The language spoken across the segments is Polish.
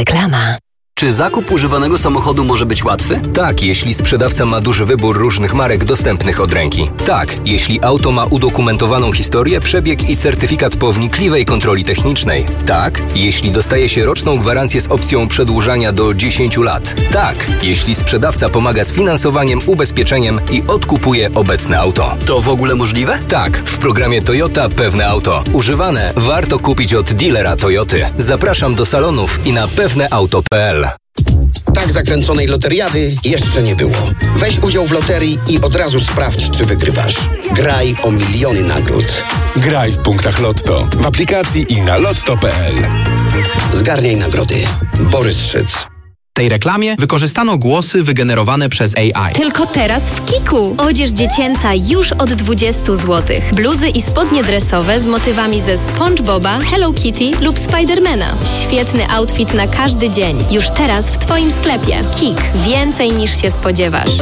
Reklama. Czy zakup używanego samochodu może być łatwy? Tak, jeśli sprzedawca ma duży wybór różnych marek dostępnych od ręki. Tak, jeśli auto ma udokumentowaną historię, przebieg i certyfikat po wnikliwej kontroli technicznej. Tak, jeśli dostaje się roczną gwarancję z opcją przedłużania do 10 lat. Tak, jeśli sprzedawca pomaga z finansowaniem, ubezpieczeniem i odkupuje obecne auto. To w ogóle możliwe? Tak, w programie Toyota Pewne Auto. Używane warto kupić od dealera Toyoty. Zapraszam do salonów i na pewneauto.pl. Tak zakręconej loteriady jeszcze nie było. Weź udział w loterii i od razu sprawdź, czy wygrywasz. Graj o miliony nagród. Graj w punktach Lotto, w aplikacji i na lotto.pl. Zgarniaj nagrody. Borys Szyc. W tej reklamie wykorzystano głosy wygenerowane przez AI. Tylko teraz w Kiku. Odzież dziecięca już od 20 zł. Bluzy i spodnie dresowe z motywami ze SpongeBoba, Hello Kitty lub Spidermana. Świetny outfit na każdy dzień. Już teraz w Twoim sklepie. Kik. Więcej niż się spodziewasz.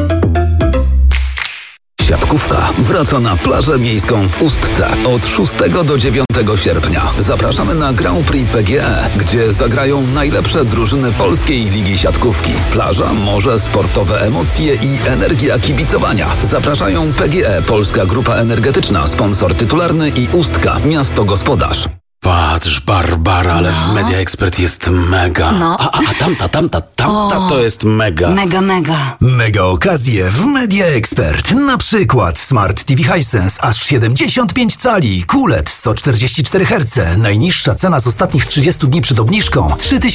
Siatkówka wraca na plażę miejską w Ustce od 6 do 9 sierpnia. Zapraszamy na Grand Prix PGE, gdzie zagrają najlepsze drużyny polskiej ligi siatkówki. Plaża, morze, sportowe emocje i energia kibicowania. Zapraszają PGE, Polska Grupa Energetyczna, sponsor tytularny i Ustka, miasto gospodarz. Patrz, Barbara, ale w Media Expert jest mega. No. A tamta to jest mega. Mega. Mega okazje w Media Expert. Na przykład Smart TV Hisense aż 75 cali, QLED 144 Hz. Najniższa cena z ostatnich 30 dni przed obniżką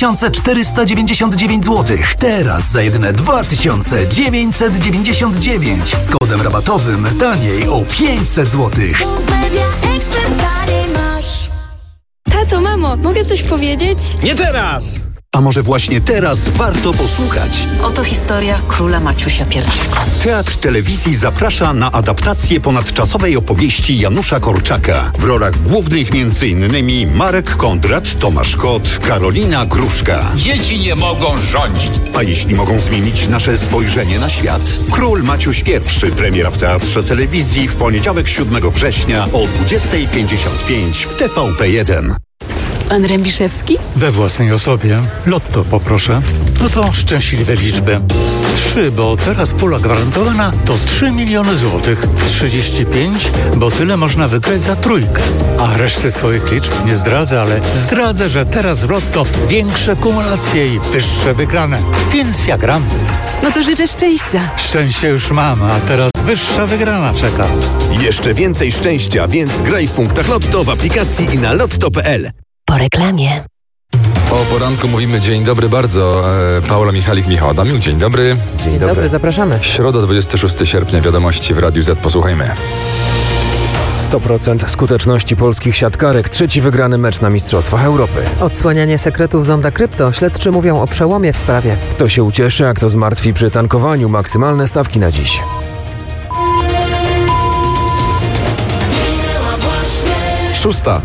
3499 zł. Teraz za jedyne 2999. Z kodem rabatowym taniej o 500 zł. Tato, mamo, mogę coś powiedzieć? Nie teraz! A może właśnie teraz warto posłuchać? Oto historia króla Maciusia I. Teatr Telewizji zaprasza na adaptację ponadczasowej opowieści Janusza Korczaka. W rolach głównych m.in. Marek Kondrat, Tomasz Kot, Karolina Gruszka. Dzieci nie mogą rządzić. A jeśli mogą zmienić nasze spojrzenie na świat? Król Maciuś I. Premiera w Teatrze Telewizji w poniedziałek 7 września o 20:55 w TVP1. Pan Rębiszewski? We własnej osobie. Lotto poproszę. No to szczęśliwe liczby. 3, bo teraz pula gwarantowana to 3 miliony złotych. 35, bo tyle można wygrać za trójkę. A reszty swoich liczb nie zdradzę, ale zdradzę, że teraz w Lotto większe kumulacje i wyższe wygrane. Więc ja gram. No to życzę szczęścia. Szczęście już mam, a teraz wyższa wygrana czeka. Jeszcze więcej szczęścia, więc graj w punktach Lotto w aplikacji i na lotto.pl. Po reklamie. O poranku mówimy dzień dobry bardzo. Paula Michalik, Michał Adamiuk, dzień dobry. Dzień dobry, zapraszamy. Środa, 26 sierpnia, wiadomości w Radiu Z. Posłuchajmy. 100% skuteczności polskich siatkarek. 3. wygrany mecz na Mistrzostwach Europy. Odsłanianie sekretów Zonda Krypto. Śledczy mówią o przełomie w sprawie. Kto się ucieszy, a kto zmartwi przy tankowaniu. Maksymalne stawki na dziś. Szósta.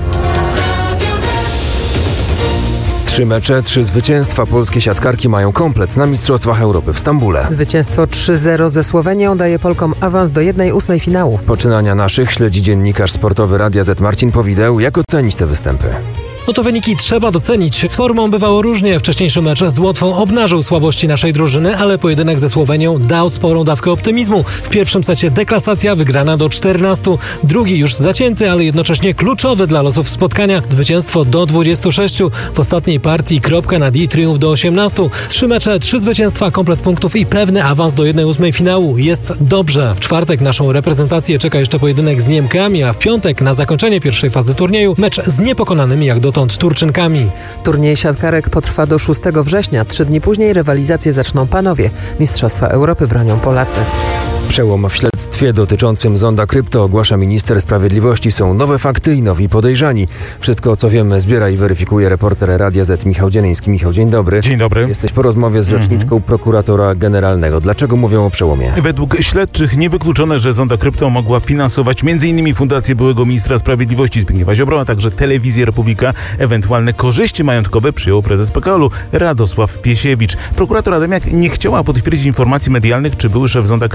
3 mecze, 3 zwycięstwa. Polskie siatkarki mają komplet na Mistrzostwach Europy w Stambule. Zwycięstwo 3-0 ze Słowenią daje Polkom awans do 1/8 finału. Poczynania naszych śledzi dziennikarz sportowy Radia Z Marcin Powideł. Jak ocenić te występy? No to wyniki trzeba docenić. Z formą bywało różnie. Wcześniejszy mecz z Łotwą obnażył słabości naszej drużyny, ale pojedynek ze Słowenią dał sporą dawkę optymizmu. W pierwszym secie deklasacja wygrana do 14. Drugi już zacięty, ale jednocześnie kluczowy dla losów spotkania. Zwycięstwo do 26. W ostatniej partii kropka na D, triumf do 18. 3 mecze, 3 zwycięstwa, komplet punktów i pewny awans do 1/8 finału. Jest dobrze. W czwartek naszą reprezentację czeka jeszcze pojedynek z Niemkami, a w piątek na zakończenie pierwszej fazy turnieju mecz z niepokonanymi jak dotąd Turczynkami. Turniej siatkarek potrwa do 6 września. 3 dni później rywalizację zaczną panowie. Mistrzostwa Europy bronią Polacy. Przełom w śledztwie dotyczącym Zonda Krypto ogłasza minister sprawiedliwości. Są nowe fakty i nowi podejrzani. Wszystko, co wiemy, zbiera i weryfikuje reporter Radia Z Michał Dzieniński. Michał, dzień dobry. Dzień dobry. Jesteś po rozmowie z rzeczniczką prokuratora generalnego. Dlaczego mówią o przełomie? Według śledczych niewykluczone, że Zonda Krypto mogła finansować m.in. fundację byłego ministra sprawiedliwości Zbigniewa Ziobro, a także Telewizję Republika. Ewentualne korzyści majątkowe przyjął prezes PKL-u Radosław Piesiewicz. Prokurator Adamiak nie chciała potwierdzić informacji medialnych, czy były szef Zonda Krypto Przemysław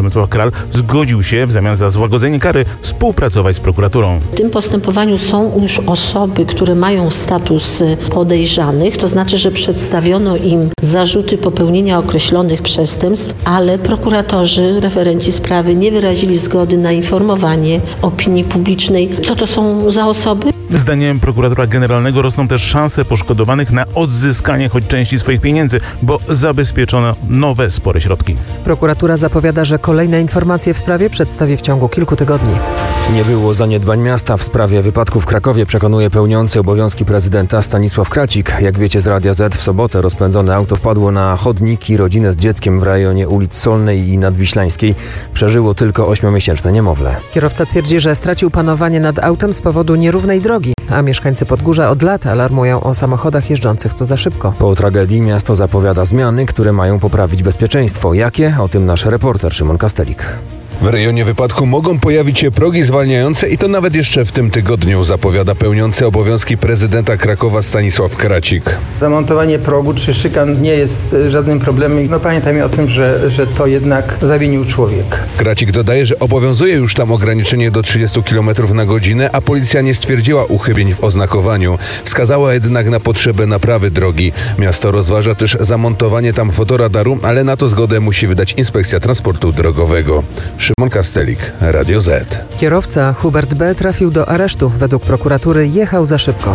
Przemysław Kral zgodził się w zamian za złagodzenie kary współpracować z prokuraturą. W tym postępowaniu są już osoby, które mają status podejrzanych, to znaczy, że przedstawiono im zarzuty popełnienia określonych przestępstw, ale prokuratorzy, referenci sprawy nie wyrazili zgody na informowanie opinii publicznej. Co to są za osoby? Zdaniem prokuratora generalnego rosną też szanse poszkodowanych na odzyskanie choć części swoich pieniędzy, bo zabezpieczono nowe spore środki. Prokuratura zapowiada, że kolejne informacje w sprawie przedstawi w ciągu kilku tygodni. Nie było zaniedbań miasta w sprawie wypadku w Krakowie, przekonuje pełniący obowiązki prezydenta Stanisław Kracik. Jak wiecie z Radia Z, w sobotę rozpędzone auto wpadło na chodniki. Rodzinę z dzieckiem w rejonie ulic Solnej i Nadwiślańskiej przeżyło tylko 8-miesięczne niemowlę. Kierowca twierdzi, że stracił panowanie nad autem z powodu nierównej drogi, a mieszkańcy Podgórza od lat alarmują o samochodach jeżdżących tu za szybko. Po tragedii miasto zapowiada zmiany, które mają poprawić bezpieczeństwo. Jakie? O tym nasz reporter Szymon Kastelik. W rejonie wypadku mogą pojawić się progi zwalniające i to nawet jeszcze w tym tygodniu, zapowiada pełniący obowiązki prezydenta Krakowa Stanisław Kracik. Zamontowanie progu czy szykan nie jest żadnym problemem. Pamiętajmy o tym, że to jednak zawinił człowiek. Kracik dodaje, że obowiązuje już tam ograniczenie do 30 km na godzinę, a policja nie stwierdziła uchybień w oznakowaniu. Wskazała jednak na potrzebę naprawy drogi. Miasto rozważa też zamontowanie tam fotoradaru, ale na to zgodę musi wydać Inspekcja Transportu Drogowego. Szymon Kastelik, Radio Z. Kierowca Hubert B. trafił do aresztu. Według prokuratury jechał za szybko.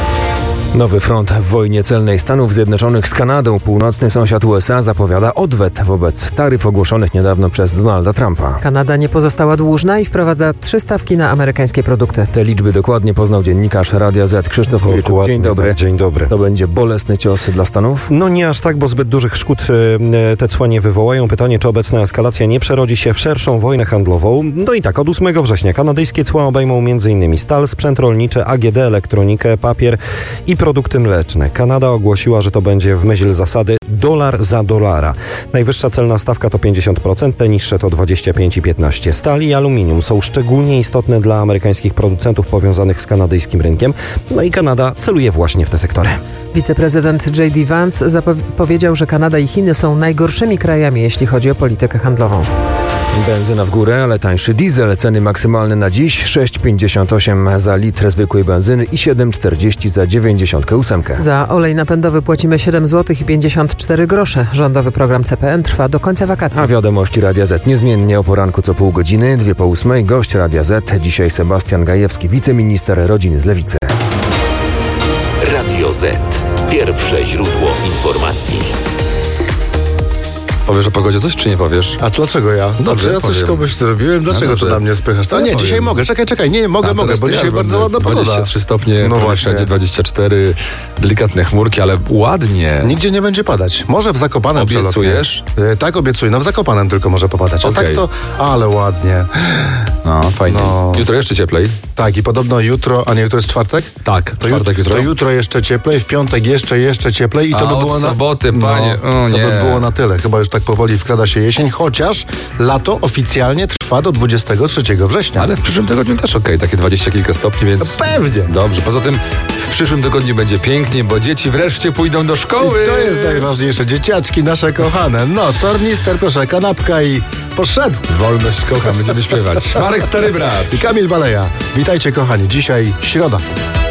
Nowy front w wojnie celnej Stanów Zjednoczonych z Kanadą. Północny sąsiad USA zapowiada odwet wobec taryf ogłoszonych niedawno przez Donalda Trumpa. Kanada nie pozostała dłużna i wprowadza 3 stawki na amerykańskie produkty. Te liczby dokładnie poznał dziennikarz Radia Z Krzysztof Kowalczuk. Dzień dobry. Dzień dobry. To będzie bolesny cios dla Stanów? No nie aż tak, bo zbyt dużych szkód te cła nie wywołają. Pytanie, czy obecna eskalacja nie przerodzi się w szerszą wojnę handlową. No i tak, od 8 września kanadyjskie cła obejmą m.in. stal, sprzęt rolniczy, AGD, elektronikę, papier i produkty mleczne. Kanada ogłosiła, że to będzie w myśl zasady dolar za dolara. Najwyższa celna stawka to 50%, te niższe to 25 i 15%. Stal i aluminium są szczególnie istotne dla amerykańskich producentów powiązanych z kanadyjskim rynkiem. No i Kanada celuje właśnie w te sektory. Wiceprezydent J.D. Vance powiedział, że Kanada i Chiny są najgorszymi krajami, jeśli chodzi o politykę handlową. Benzyna w górę, ale tańszy diesel. Ceny maksymalne na dziś 6,58 za litr zwykłej benzyny i 7,40 za 98. Za olej napędowy płacimy 7 zł i 54 grosze. Rządowy program CPN trwa do końca wakacji. A wiadomości Radia Z niezmiennie o poranku co pół godziny, 2:08. Gość Radia Z dzisiaj Sebastian Gajewski, wiceminister rodziny z Lewicy. Radio Z. Pierwsze źródło informacji. Powiesz o pogodzie coś, czy nie powiesz? A dlaczego ja? Dobrze, ja coś komuś zrobiłem? Dlaczego to na mnie spychasz? No nie, dzisiaj mogę. Czekaj. Nie, mogę, bo dzisiaj bardzo ładna pogoda. 23 stopnie, no wszędzie 24, delikatne chmurki, ale ładnie. Nigdzie nie będzie padać. Może w Zakopanem. Obiecujesz? Tak, obiecuję. No w Zakopanem tylko może popadać. A tak to, ale ładnie. No, fajnie. No. Jutro jeszcze cieplej. Tak, i podobno jutro, a nie, jutro jest czwartek? Tak, czwartek jutro. To jutro jeszcze cieplej, w piątek jeszcze cieplej i to by było soboty, panie. To by było na tyle. Chyba już tak powoli wkrada się jesień, chociaż lato oficjalnie trwa do 23 września. Ale w przyszłym tygodniu też takie 20 kilka stopni, więc... No pewnie. Dobrze, poza tym w przyszłym tygodniu będzie pięknie, bo dzieci wreszcie pójdą do szkoły. I to jest najważniejsze. Dzieciaczki nasze kochane. No, tornister, proszę, kanapka i poszedł. Wolność kocham, będziemy śpiewać. Marek Stary Brat i Kamil Baleja. Witajcie kochani, dzisiaj środa.